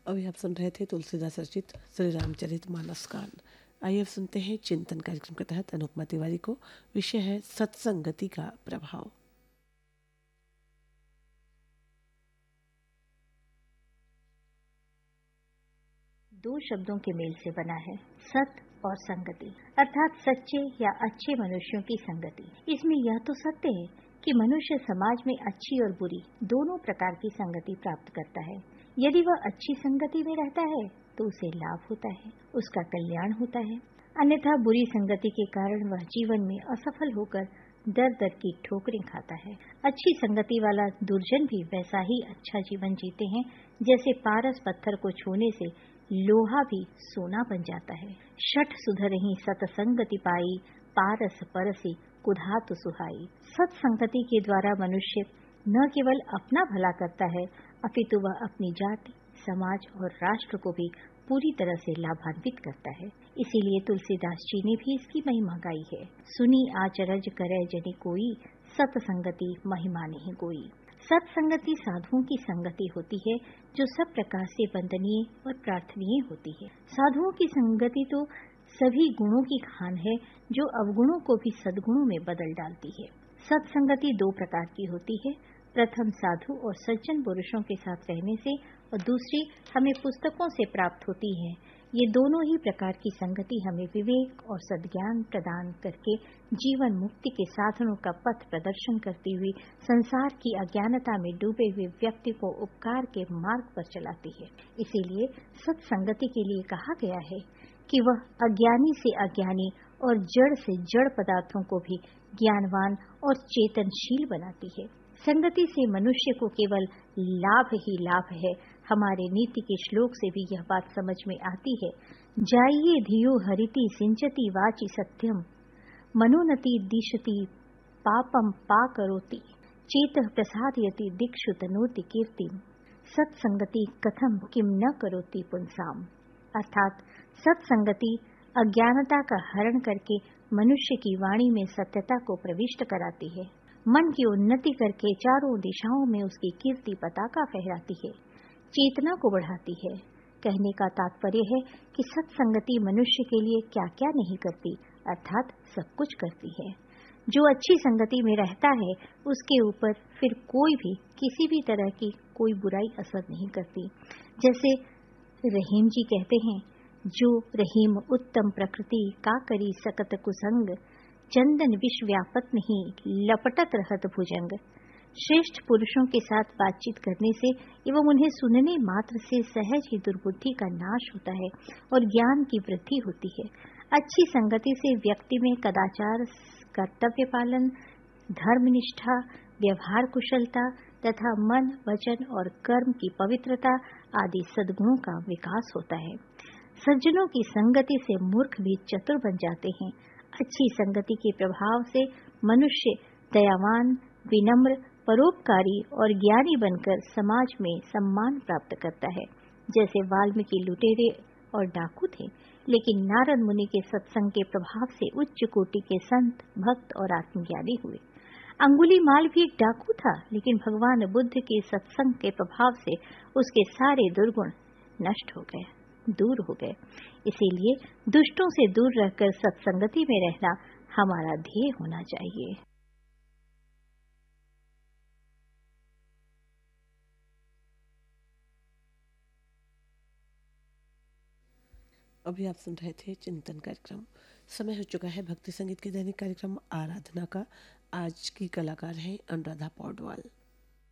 अभी आप सुन रहे थे तुलसीदास रचित श्री रामचरित मानस कांड। आइए अब सुनते हैं चिंतन कार्यक्रम के तहत अनुपमा तिवारी को। विषय है सत्संगति का प्रभाव। दो शब्दों के मेल से बना है सत और संगति, अर्थात सच्चे या अच्छे मनुष्यों की संगति। इसमें यह तो सत्य है कि मनुष्य समाज में अच्छी और बुरी दोनों प्रकार की संगति प्राप्त करता है। यदि वह अच्छी संगति में रहता है तो उसे लाभ होता है, उसका कल्याण होता है। अन्यथा बुरी संगति के कारण वह जीवन में असफल होकर दर दर की ठोकरें खाता है। अच्छी संगति वाला दुर्जन भी वैसा ही अच्छा जीवन जीते हैं जैसे पारस पत्थर को छूने से लोहा भी सोना बन जाता है। शठ सुधरहि सतसंगति पाई, पारस परसी कुधातु सुहाई। सत्संगति के द्वारा मनुष्य न केवल अपना भला करता है अपितु वह अपनी जाति, समाज और राष्ट्र को भी पूरी तरह से लाभान्वित करता है। इसीलिए तुलसीदास जी ने भी इसकी महिमा गाई है। सुनी आचरज करे जनि कोई, सत्संगति महिमा नहीं कोई। सत्संगति साधुओं की संगति होती है जो सब प्रकार से वंदनीय और प्रार्थनीय होती है। साधुओं की संगति तो सभी गुणों की खान है जो अवगुणों को भी सद्गुणों में बदल डालती है। सत्संगति दो प्रकार की होती है। प्रथम साधु और सज्जन पुरुषों के साथ रहने से और दूसरी हमें पुस्तकों से प्राप्त होती है। ये दोनों ही प्रकार की संगति हमें विवेक और सद्ज्ञान प्रदान करके जीवन मुक्ति के साधनों का पथ प्रदर्शन करती हुई संसार की अज्ञानता में डूबे हुए व्यक्ति को उपकार के मार्ग पर चलाती है। इसीलिए सत्संगति के लिए कहा गया है कि वह अज्ञानी से अज्ञानी और जड़ से जड़ पदार्थों को भी ज्ञानवान और चेतनशील बनाती है। संगति से मनुष्य को केवल लाभ ही लाभ है। हमारे नीति के श्लोक से भी यह बात समझ में आती है। जाइए धियो हरिति सिंचति वाचि सत्यम, मनोनति दिशति पापम पा करोति, चेतः प्रसादयति दिक्षु तनोति कीर्तिम, सत्संगति कथम किम न करोति पुंसाम। अर्थात सत्संगति अज्ञानता का हरण करके मनुष्य की वाणी में सत्यता को प्रविष्ट कराती है, मन की उन्नति करके चारों दिशाओं में उसकी कीर्ति पताका फहराती है, चेतना को बढ़ाती है। कहने का तात्पर्य है कि सत्संगति मनुष्य के लिए क्या क्या नहीं करती, अर्थात सब कुछ करती है। जो अच्छी संगति में रहता है उसके ऊपर फिर कोई भी किसी भी तरह की कोई बुराई असर नहीं करती। जैसे रहीम जी कहते हैं, जो रहीम उत्तम प्रकृति का करी सकत कुसंग, चंदन विष व्यापत नहीं लपटत रहत भुजंग। श्रेष्ठ पुरुषों के साथ बातचीत करने से एवं उन्हें सुनने मात्र से सहज ही दुर्बुद्धि का नाश होता है और ज्ञान की वृद्धि होती है। अच्छी संगति से व्यक्ति में कदाचार, कर्तव्य पालन, धर्मनिष्ठा, व्यवहार कुशलता तथा मन, वचन और कर्म की पवित्रता आदि सद्गुणों का विकास होता है। सज्जनों की संगति से मूर्ख भी चतुर बन जाते हैं। अच्छी संगति के प्रभाव से मनुष्य दयावान, विनम्र, परोपकारी और ज्ञानी बनकर समाज में सम्मान प्राप्त करता है। जैसे वाल्मीकि लुटेरे और डाकू थे, लेकिन नारद मुनि के सत्संग के प्रभाव से उच्च कोटि के संत, भक्त और आत्मज्ञानी हुए। अंगुलीमाल भी एक डाकू था, लेकिन भगवान बुद्ध के सत्संग के प्रभाव से उसके सारे दुर्गुण नष्ट हो गए, दूर हो गए। इसीलिए दुष्टों से दूर रहकर सत्संगति में रहना हमारा ध्येय होना चाहिए। अभी आप सुन रहे थे चिंतन कार्यक्रम। समय हो चुका है भक्ति संगीत के दैनिक कार्यक्रम आराधना का। आज की कलाकार हैं अनुराधा पौडवाल।